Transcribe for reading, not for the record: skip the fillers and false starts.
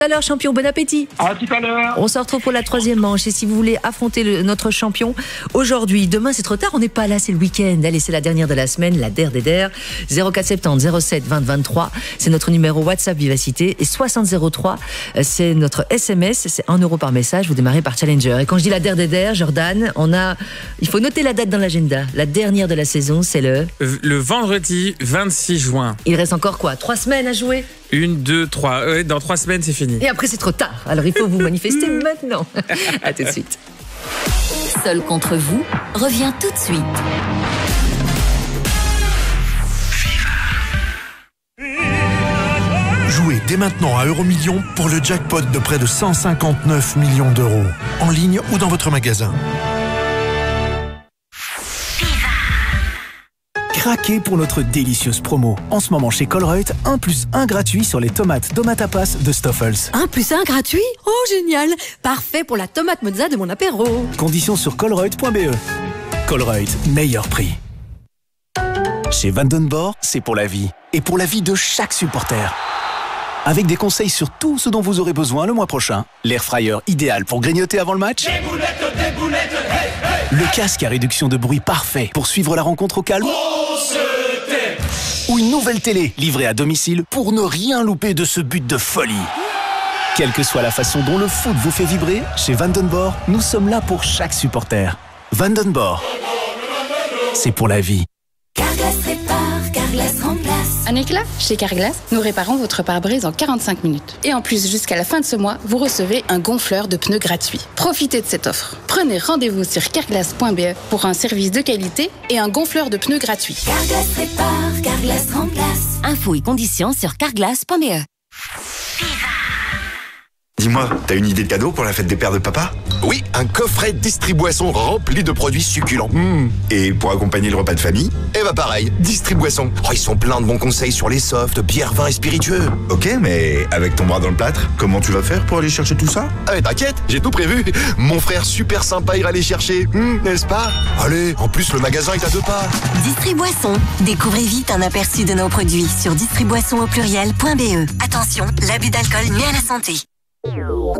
Alors champion, bon appétit. À tout à l'heure. On se retrouve pour la troisième manche et si vous voulez affronter notre champion aujourd'hui, demain c'est trop tard, on n'est pas là, c'est le week-end. Allez, c'est la dernière de la semaine, la DER des DER. 0470 07 20 23, c'est notre numéro WhatsApp Vivacité et 6003, c'est notre SMS, c'est 1 euro par message, vous démarrez par Challenger. Et quand je dis la DER des DER, Jordan, il faut noter la date dans l'agenda. La dernière de la saison, c'est le vendredi 26 juin. Il reste encore quoi, 3 semaines à jouer? 1, 2, 3. Dans 3 semaines, c'est fini. Et après, c'est trop tard. Alors, il faut vous manifester maintenant. À tout de suite. Seul contre vous revient tout de suite. Jouez dès maintenant à Euromillions pour le jackpot de près de 159 millions d'euros. En ligne ou dans votre magasin. Craquez pour notre délicieuse promo. En ce moment chez Colruyt, 1 + 1 gratuit sur les tomates Domatapas de Stoffels. 1 + 1 gratuit? Oh génial! Parfait pour la tomate mozza de mon apéro. Conditions sur colruyt.be. Colruyt, meilleur prix. Chez Vandenborg, c'est pour la vie. Et pour la vie de chaque supporter. Avec des conseils sur tout ce dont vous aurez besoin le mois prochain. L'air fryer idéal pour grignoter avant le match. Des boulettes, hey, hey. Le casque à réduction de bruit parfait pour suivre la rencontre au calme. Ou une nouvelle télé livrée à domicile pour ne rien louper de ce but de folie. Quelle que soit la façon dont le foot vous fait vibrer, chez Vandenborg, nous sommes là pour chaque supporter. Vandenborg, c'est pour la vie. Carglass répare, Carglass remplace. Un éclat? Chez Carglass, nous réparons votre pare-brise en 45 minutes. Et en plus, jusqu'à la fin de ce mois, vous recevez un gonfleur de pneus gratuit. Profitez de cette offre. Prenez rendez-vous sur carglass.be pour un service de qualité et un gonfleur de pneus gratuit. Carglass répare, Carglass remplace. Infos et conditions sur carglass.be. Dis-moi, t'as une idée de cadeau pour la fête des pères de papa? Oui, un coffret Distriboisson rempli de produits succulents. Et pour accompagner le repas de famille? Et bah pareil, Distriboisson. Oh, ils sont pleins de bons conseils sur les softs, bières, vins et spiritueux. Ok, mais avec ton bras dans le plâtre, comment tu vas faire pour aller chercher tout ça? Ah mais t'inquiète, j'ai tout prévu. Mon frère super sympa ira les chercher, n'est-ce pas? Allez, en plus le magasin est à 2 pas. Distriboisson. Découvrez vite un aperçu de nos produits sur distriboisson au pluriel.be. Attention, l'abus d'alcool nuit à la santé.